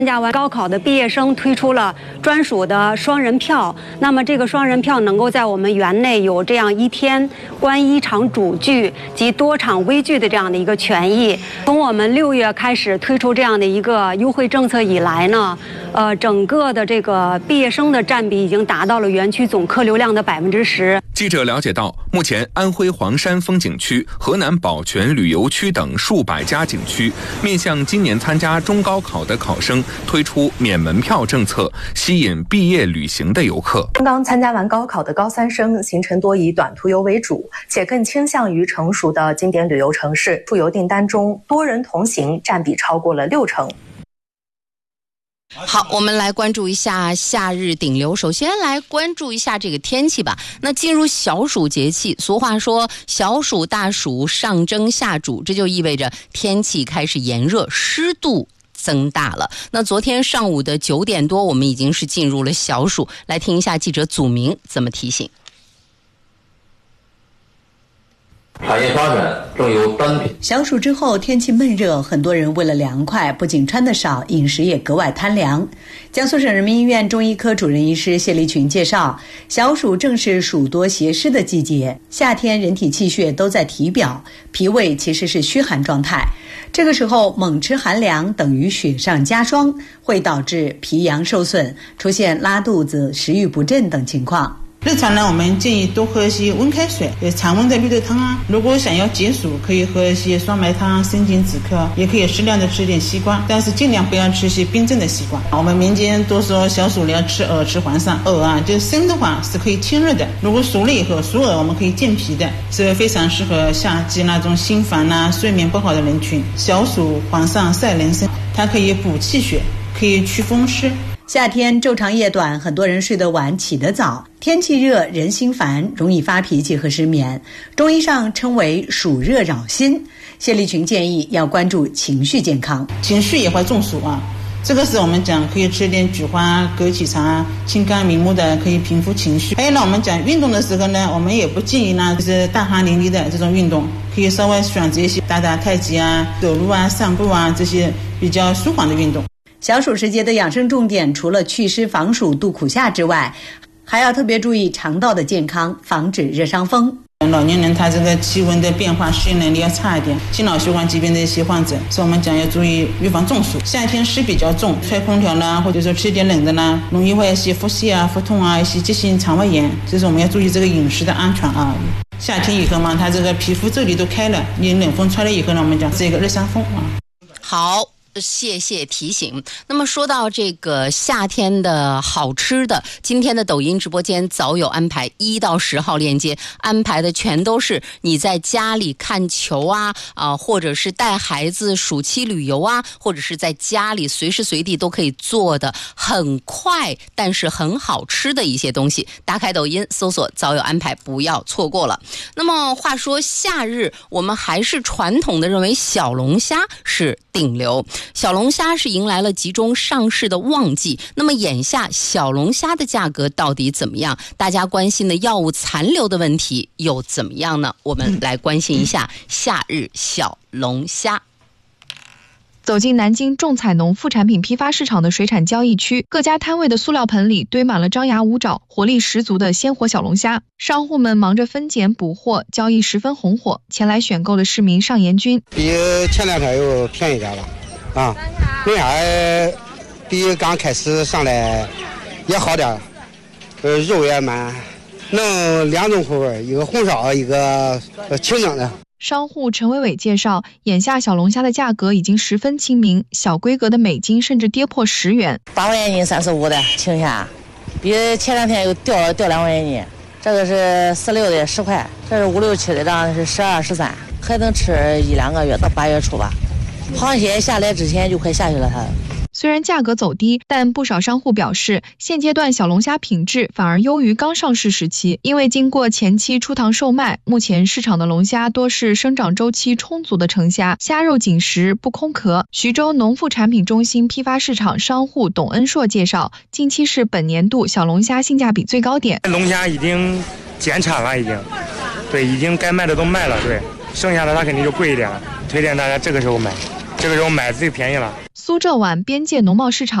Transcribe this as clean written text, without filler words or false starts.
参加完高考的毕业生推出了专属的双人票，那么这个双人票能够在我们园内有这样1天观1场主剧及多场微剧的这样的一个权益。从我们6月开始推出这样的一个优惠政策以来呢，整个的这个毕业生的占比已经达到了园区总客流量的10%。 记者了解到，目前安徽黄山风景区、河南宝泉旅游区等数百家景区面向今年参加中高考的考生推出免门票政策，吸引毕业旅行的游客。 刚刚参加完高考的高3生，行程多以短途游为主，且更倾向于成熟的经典旅游城市。出游订单中，多人同行占比超过了60%。 好，我们来关注一下夏日顶流。首先来关注一下这个天气吧。那进入小暑节气，俗话说小暑大暑上蒸下煮，这就意味着天气开始炎热，湿度增大了。那昨天上午的9点多，我们已经是进入了小暑。来听一下记者祖明怎么提醒。 产业发展正由单品。 小暑之后，天气闷热，很多人为了凉快，不仅穿得少，饮食也格外贪凉。江苏省人民医院中医科主任医师谢立群介绍，小暑正是暑多邪湿的季节，夏天人体气血都在体表，脾胃其实是虚寒状态。这个时候猛吃寒凉等于雪上加霜，会导致脾阳受损，出现拉肚子、食欲不振等情况。 日常呢，我们建议多喝一些温开水，常温的绿豆汤啊。如果想要解暑，可以喝一些酸梅汤、生津止渴，也可以适量的吃点西瓜，但是尽量不要吃一些冰镇的西瓜。我们民间都说小暑要吃鹅，吃黄鳝。鹅啊，就生的话是可以清热的，如果熟了以后，熟鹅我们可以健脾的，是非常适合夏季那种心烦啊、睡眠不好的人群。小暑黄鳝赛人参，它可以补气血，可以祛风湿。 夏天昼长夜短，很多人睡得晚，起得早，天气热，人心烦，容易发脾气和失眠。中医上称为暑热扰心。谢立群建议要关注情绪健康， 情绪也会中暑啊。这个时候我们讲可以吃点菊花、枸杞茶，清肝明目的，可以平复情绪。还有呢，我们讲运动的时候呢，我们也不建议呢就是大汗淋漓的这种运动，可以稍微选择一些打打太极啊、走路啊、散步啊这些比较舒缓的运动。 小暑时节的养生重点，除了祛湿防暑度苦夏之外，还要特别注意肠道的健康，防止热伤风。 老年人他这个气温的变化适应能力要差一点，心脑血管疾病的一些患者，所以我们讲要注意预防中暑。夏天湿比较重，吹空调啦，或者说吃点冷的啦，容易会一些腹泻啊、腹痛啊、一些急性肠胃炎，所以说我们要注意这个饮食的安全啊。夏天以后嘛，他这个皮肤这里都开了，你冷风吹了以后呢，我们讲这个热伤风啊。 好，谢谢提醒。那么说到这个夏天的好吃的，今天的抖音直播间早有安排，1到10号链接安排的全都是你在家里看球啊，或者是带孩子暑期旅游啊，或者是在家里随时随地都可以做的很快但是很好吃的一些东西。打开抖音搜索早有安排，不要错过了。那么话说夏日，我们还是传统的认为小龙虾是顶流，小龙虾是迎来了集中上市的旺季。那么眼下小龙虾的价格到底怎么样？大家关心的药物残留的问题又怎么样呢？我们来关心一下夏日小龙虾。 走进南京众彩农副产品批发市场的水产交易区，各家摊位的塑料盆里堆满了张牙舞爪、活力十足的鲜活小龙虾，商户们忙着分拣补货，交易十分红火。前来选购的市民上延军， 比前两天又便宜点了为啥比刚开始上来也好点，肉也满，弄2种口味，一个红烧，一个清蒸的。 商户陈伟伟介绍，眼下小龙虾的价格已经十分亲民，小规格的每斤甚至跌破10元。 8块钱斤35的青虾，比前两天又掉2块钱斤。这个是46的10块，这是5、6、7的，这样是12、13，还能吃1-2个月，到8月初吧。螃蟹下来之前就快下去了它。 虽然价格走低，但不少商户表示，现阶段小龙虾品质反而优于刚上市时期，因为经过前期出塘售卖，目前市场的龙虾多是生长周期充足的成虾，虾肉紧实不空壳。徐州农副产品中心批发市场商户董恩硕介绍，近期是本年度小龙虾性价比最高点。 龙虾已经减产了，已经该卖的都卖了，剩下的它肯定就贵一点了，推荐大家这个时候买，这个时候买最便宜了。 苏浙皖边界农贸市场